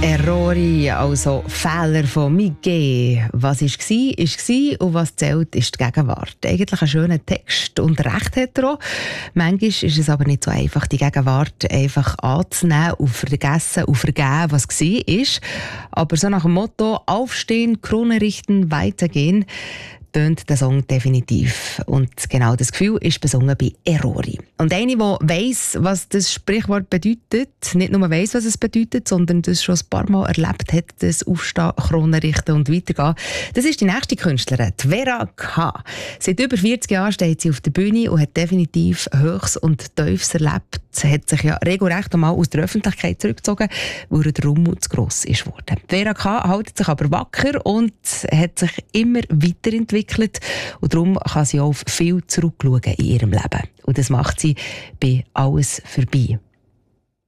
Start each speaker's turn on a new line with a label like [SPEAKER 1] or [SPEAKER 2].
[SPEAKER 1] Errori, also Fehler von Miguel. Was war und was zählt, ist die Gegenwart. Eigentlich ein schöner Text und recht hat er auch. Manchmal ist es aber nicht so einfach, die Gegenwart einfach anzunehmen und vergessen und vergeben, was war. Aber so nach dem Motto «Aufstehen, Krone richten, weitergehen» tönt der Song definitiv. Und genau das Gefühl ist besungen bei Errori. Und eine, die weiss, was das Sprichwort bedeutet, nicht nur weiss, was es bedeutet, sondern das schon ein paar Mal erlebt hat, das Aufstehen, Krone richten und weitergehen, das ist die nächste Künstlerin, die Vera K. Seit über 40 Jahren steht sie auf der Bühne und hat definitiv Höchst und Tiefs erlebt. Sie hat sich ja regelrecht einmal aus der Öffentlichkeit zurückgezogen, weil der Rummel zu gross ist worden. Vera K. hält sich aber wacker und hat sich immer weiterentwickelt. Und darum kann sie auch auf viel zurückschauen in ihrem Leben. Und das macht sie bei «Alles vorbei».